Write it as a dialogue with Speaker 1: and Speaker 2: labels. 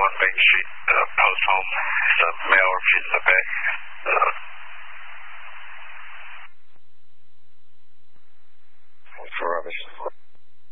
Speaker 1: on Main Street, post home, mail repeat in the bay.
Speaker 2: Thanks for rubbish.